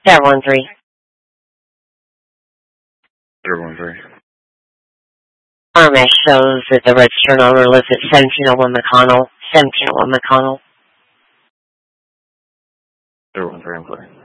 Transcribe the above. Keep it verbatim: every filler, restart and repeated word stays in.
Zero one three. Zero one three. R M S shows that the registered owner lives at seventeen oh one McConnell. seventeen oh one McConnell. Zero one three, I'm clear.